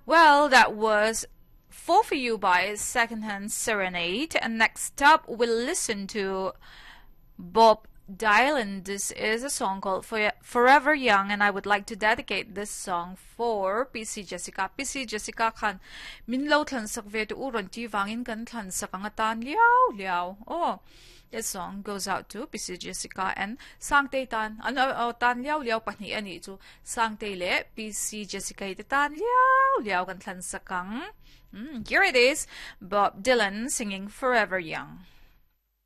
Well, that was Fall for You by Secondhand Serenade. And next up, we'll listen to Bob Dylan. This is a song called Forever Young, and I would like to dedicate this song for PC Jessica. PC Jessica kan min lo thlan sak ve tu uron ti wangin kan thlan sak ang atan liao liao. Oh, this song goes out to PC Jessica and Sangte Tan. Ano tan liao liao pani ani chu Sangte le PC Jessica ite tan liao liao kan thlan sakang. Here it is, Bob Dylan singing Forever Young.